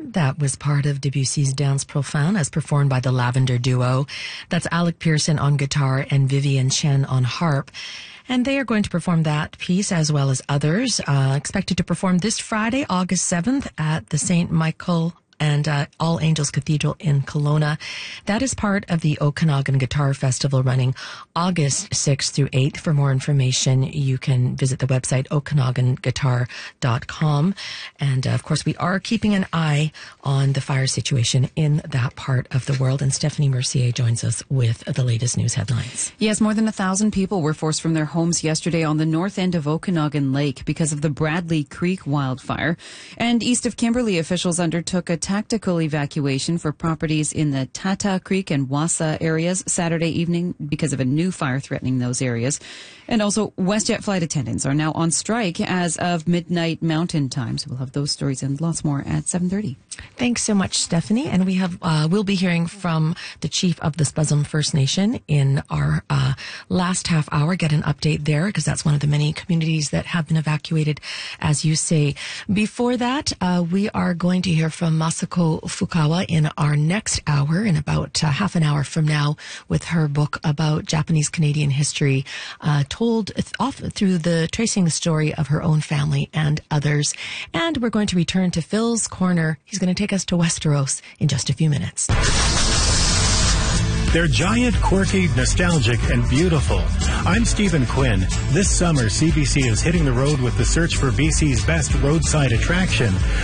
That was part of Debussy's Danse Profonde as performed by the Lavender Duo. That's Alec Pearson on guitar and Vivian Chen on harp. And they are going to perform that piece as well as others. Expected to perform this Friday, August 7th at the St. Michael and All Angels Cathedral in Kelowna. That is part of the Okanagan Guitar Festival running August 6th through 8th. For more information, you can visit the website okanaganguitar.com. And of course, we are keeping an eye on the fire situation in that part of the world. And Stephanie Mercier joins us with the latest news headlines. Yes, more than 1,000 people were forced from their homes yesterday on the north end of Okanagan Lake because of the Bradley Creek wildfire. And east of Kimberley, officials undertook a tactical evacuation for properties in the Tata Creek and Wassa areas Saturday evening because of a new fire threatening those areas. And also, WestJet flight attendants are now on strike as of midnight Mountain Time. So we'll have those stories and lots more at 7:30. Thanks so much, Stephanie. And we have we'll be hearing from the chief of the Spuzum First Nation in our last half hour. Get an update there because that's one of the many communities that have been evacuated, as you say. Before that, we are going to hear from Masako Fukawa in our next hour, in about half an hour from now, with her book about Japanese Canadian history, told off through tracing the story of her own family and others. And we're going to return to Phil's Corner. He's going to take us to Westeros in just a few minutes. They're giant, quirky, nostalgic, and beautiful. I'm Stephen Quinn. This summer, CBC is hitting the road with the search for BC's best roadside attraction,